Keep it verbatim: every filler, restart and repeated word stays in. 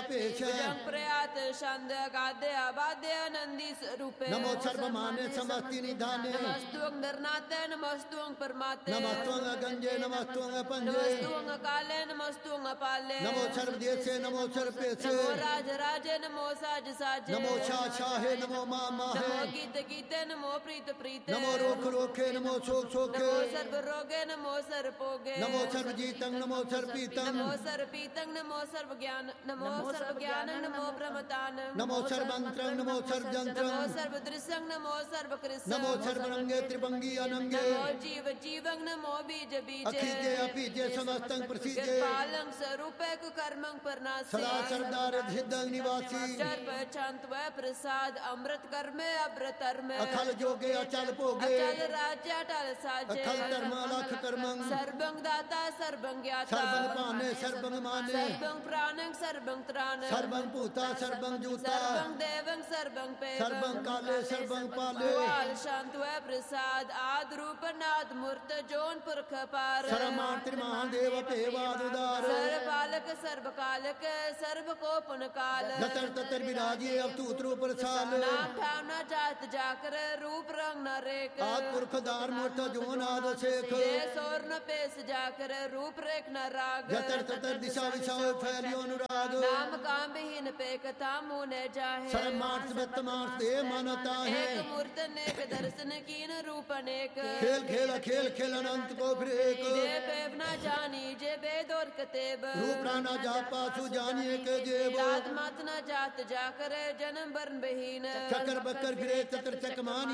ਭੇਸ਼ भुजंग प्रयात छंद गाद्य आबाद्य नंदी स्वरूपे नमो सर्वमाने समस्ति निधाने नमस्तुंग नरनाथे नमस्तुंग परमाते नमस्तुंग गंजे नमस्तुंग पंजे नमस्तुंग काले नमस्तुंग अपाले नमो सर्वदेशे नमो सर्वपेशे नमो राज राजे नमो साज साजे नमो शाह शाहे नमो मा माहे नमो गीत गीते नमो प्रीत प्रीते नमो रोख रोखे नमो शोक शोके नमो सर्व रोगे नमो सर्वपोगे नमो सर्वजीतं नमो सर्वपीतं नमो सर्वपीतं नमो सर्व ज्ञान नमो सर्व ज्ञान नमो ब्रह्मतान नमो सर्वमंत्रं नमो सर्वजंत्रं नमो सर्वदृशं नमो सर्वकृष्ण नमो सर्वरंगे त्रिभंगी अनंगे नमो जीव जीवं नमो बीज बीजे अखिजे अपिजे समस्तं प्रसीजे कृपालं स्वरूपे कुकर्मं परनासी सदा सरदार हृदय निवासी चर पहचान त्वय प्रसाद अमृत कर्मे अमृत में अखल जोगे अचल भोगे अचल राज्य अटल साजे अखल कर्म अलख कर्मं सर्वं दाता सर्वं ज्ञाता सर्वं पाने सर्वं माने सर्वं प्राणं सर्वं त्राण सर्वं पूता सर्वं जूता सर्वं देवं सर्वं पेवं सर्वं काले सर्वं पाले काल शांतवय प्रसाद आद रूप नाद मूर्त जोन पुरख पार सर्वमान त्रिमान देव पेवाद उदार सर्व पालक सर्व कालक सर्व को पुन काल नतर ततर विराजे अवतूत रूप रसाल नाम ठाव न जात जाकर रूप रंग न रेख आद पुरख दार मूर्त जोन आद शेख ये सोर न पेश जाकर रूप रेख न राग जतर ततर दिशा विशाल फैलियो अनुराग नाम काम विहीन पे कथा मुने जाहे सर्व मार्स व्यक्त मार्स दे मानता है एक मूर्त नेक दर्शन कीन रूप अनेक खेल खेल खेल खेल अनंत को फिर एक जे पेव न जानी जे बेद और कतेब रूप राना जात पासु जानिए के जेब लाद मत न जात जाकर जन्म बरन बहीन चकर बकर फिरे चतर चकमान